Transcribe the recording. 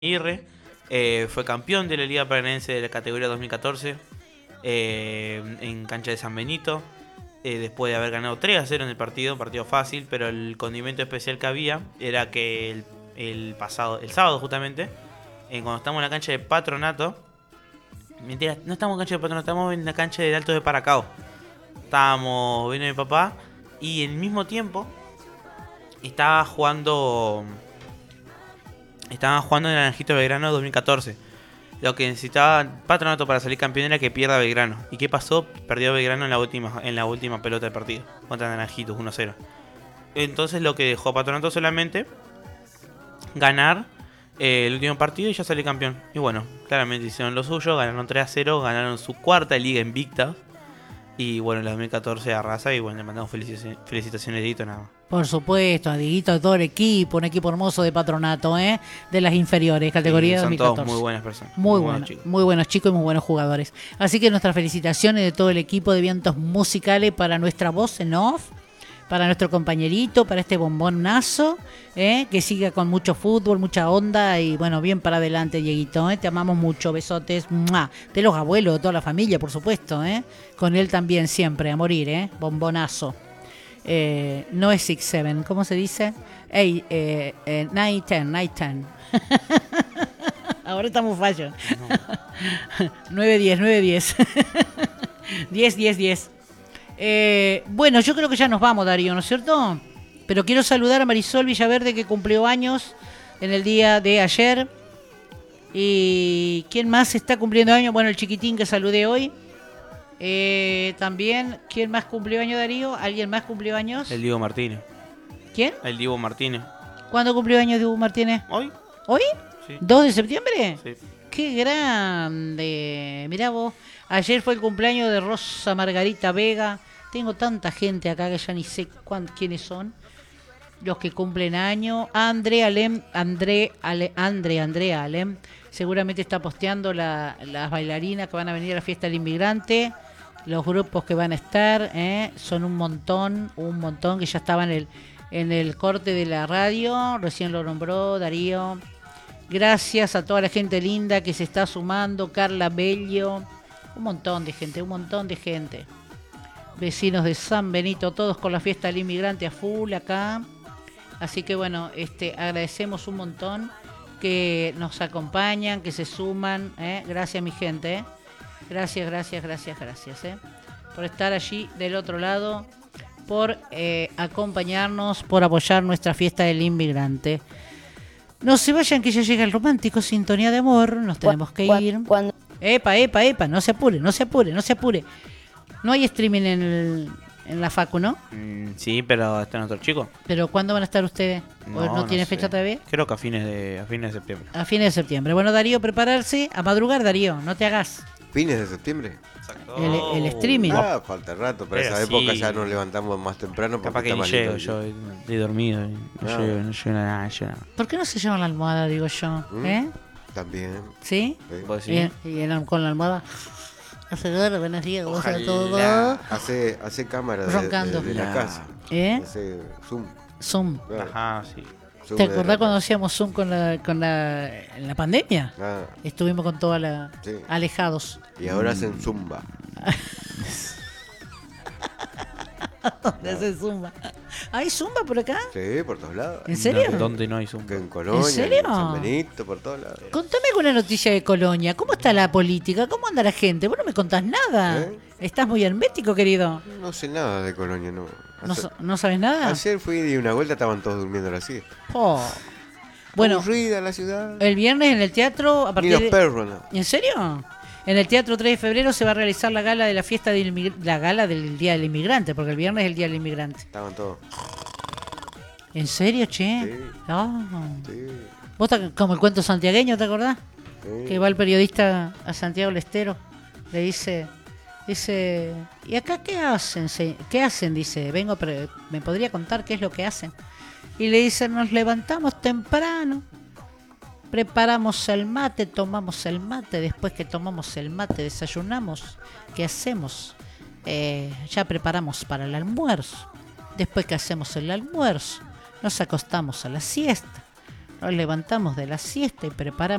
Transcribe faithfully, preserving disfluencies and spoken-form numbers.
Aguirre, eh, fue campeón de la Liga Paranaense de la categoría dos mil catorce eh, en cancha de San Benito, eh, después de haber ganado tres a cero en el partido, partido fácil, pero el condimento especial que había era que el, el pasado, el sábado justamente, eh, cuando estamos en la cancha de Patronato, mentira, no estamos en la cancha de Patronato, estamos en la cancha de Alto de Paracao, estábamos, vino mi papá, y al mismo tiempo estaba jugando... Estaban jugando en el Naranjito Belgrano dos mil catorce. Lo que necesitaba Patronato para salir campeón era que pierda Belgrano. ¿Y qué pasó? Perdió Belgrano en la última, en la última pelota del partido. Contra Naranjitos, uno a cero. Entonces lo que dejó a Patronato solamente ganar eh, el último partido y ya salió campeón. Y bueno, claramente hicieron lo suyo. Ganaron tres a cero. Ganaron su cuarta liga invicta. Y bueno, en la dos mil catorce arrasa. Y bueno, le mandamos felicitaciones, felicitaciones Dieguito, nada más. Por supuesto, a Dieguito, a todo el equipo, un equipo hermoso de Patronato, ¿eh? De las inferiores, categoría sí, son dos mil catorce. todos muy buenas personas. Muy, muy buenos, chicos. Muy buenos chicos y muy buenos jugadores. Así que nuestras felicitaciones de todo el equipo de Vientos Musicales para nuestra voz en off, para nuestro compañerito, para este bombonazo, ¿eh? Que siga con mucho fútbol, mucha onda y bueno, bien para adelante, Dieguito, ¿eh? Te amamos mucho, besotes, ¡mua! De los abuelos, de toda la familia, por supuesto, ¿eh? Con él también siempre, a morir, ¿eh? Bombonazo. Eh, no es six seven, ¿cómo se dice? Hey, eh, eh, nine ten, nine ten. Ahora estamos fallos. No. nueve diez, nueve diez. diez, diez, diez. Eh, bueno, yo creo que ya nos vamos, Darío, ¿no es cierto? Pero quiero saludar a Marisol Villaverde, que cumplió años en el día de ayer. ¿Y quién más está cumpliendo años? Bueno, el chiquitín que saludé hoy. Eh, también, ¿quién más cumplió años, Darío? ¿Alguien más cumplió años? El Diego Martínez. ¿Quién? El Diego Martínez. ¿Cuándo cumplió años Diego Martínez? ¿Hoy? ¿Hoy? Sí. ¿dos de septiembre? Sí. ¡Qué grande! Mirá vos, ayer fue el cumpleaños de Rosa Margarita Vega. Tengo tanta gente acá que ya ni sé cuán, quiénes son los que cumplen año. André Alem, André, Ale, André, Andrea Alem. Seguramente está posteando la, las bailarinas que van a venir a la fiesta del inmigrante. Los grupos que van a estar, ¿eh? Son un montón, un montón que ya estaban en el, en el corte de la radio. Recién lo nombró Darío. Gracias a toda la gente linda que se está sumando. Carla Bello. Un montón de gente, un montón de gente. Vecinos de San Benito, todos con la fiesta del inmigrante a full acá. Así que bueno, este, agradecemos un montón que nos acompañan, que se suman. ¿eh? Gracias, mi gente. ¿eh? Gracias, gracias, gracias, gracias. ¿eh? Por estar allí del otro lado, por eh, acompañarnos, por apoyar nuestra fiesta del inmigrante. No se vayan que ya llega el romántico Sintonía de Amor, nos tenemos que ir. Cuando... Epa, epa, epa, no se apure, no se apure, no se apure. No hay streaming en, el, en la Facu, ¿no? Mm, sí, pero están otros chicos. ¿Pero cuándo van a estar ustedes? ¿O no, no tiene sé. fecha todavía? Creo que a fines de a fines de septiembre. A fines de septiembre. Bueno, Darío, prepararse a madrugar, Darío, no te hagas. ¿Fines de septiembre? Exacto. El, el streaming. Ah, falta rato. Para Pero esa sí. época ya nos levantamos más temprano. Capaz que está ni más llego, lindo yo el estoy dormido. No, Ah. llego, no llego a nada, yo. ¿Por qué no se llama la almohada, digo yo? ¿Mm? ¿Eh? día. También. ¿Sí? sí. ¿Vos Y, decís? y en- con la almohada. Hace buenos días, ¿cómo está Ojalá. todo? Hace, hace cámara de, Roncando. de- de la La- casa. ¿Eh? Hace zoom. Zoom. Ah, Ajá, sí. zoom ¿Te de acordás la cuando casa. hacíamos Zoom con la, con la, en la pandemia? Ah, Estuvimos con toda la... sí. alejados. Y ahora hacen zumba. ¿Dónde hace Zumba? ¿Hay Zumba por acá? Sí, por todos lados. ¿En serio? No, ¿Dónde no hay Zoom? Que en Colonia, ¿En serio? San Benito, por todos lados. Contame alguna noticia de Colonia. ¿Cómo está la política? ¿Cómo anda la gente? Vos no me contás nada. ¿Eh? Estás muy hermético, querido. No sé nada de Colonia, no. ¿No, Ayer, sa- no sabes nada? ayer fui y di una vuelta, estaban todos durmiendo a la siesta. Oh. Bueno, Aburrida la ciudad. el viernes en el teatro, a Ni partir los de... perros, no. ¿En serio? En el Teatro tres de febrero se va a realizar la gala de la fiesta del inmigr- la gala del Día del Inmigrante, porque el viernes es el Día del Inmigrante. Estaban todos. ¿En serio, che? Sí. Ah. Sí, ¿Vos estás como el cuento santiagueño, te acordás? sí. Que va el periodista a Santiago del Estero, le dice, dice, ¿y acá qué hacen? se- ¿Qué hacen? Dice, vengo, pero ¿me podría contar qué es lo que hacen? Y le dicen, nos levantamos temprano, preparamos el mate, tomamos el mate, después que tomamos el mate desayunamos, ¿qué hacemos? Eh, ya preparamos para el almuerzo, después que hacemos el almuerzo, nos acostamos a la siesta. Nos levantamos de la siesta y preparamos